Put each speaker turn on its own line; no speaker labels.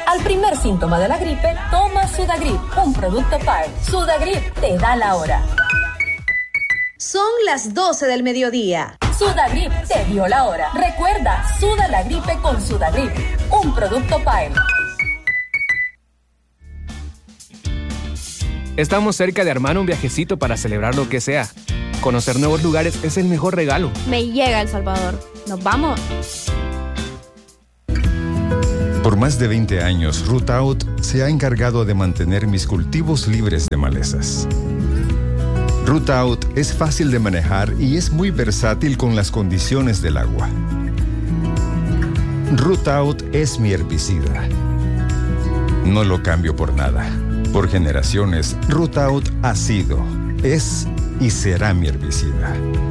Al primer síntoma de la gripe, toma Sudagrip, un producto Pile. Sudagrip te da la hora.
Son las 12 del mediodía.
Sudagrip te dio la hora. Recuerda, suda la gripe con Sudagrip, un producto Pile.
Estamos cerca de armar un viajecito para celebrar lo que sea. Conocer nuevos lugares es el mejor regalo.
Me llega El Salvador. ¿Nos vamos?
Por más de 20 años, Root Out se ha encargado de mantener mis cultivos libres de malezas. Root Out es fácil de manejar y es muy versátil con las condiciones del agua. Root Out es mi herbicida. No lo cambio por nada. Por generaciones, Root Out ha sido, es y será mi herbicida.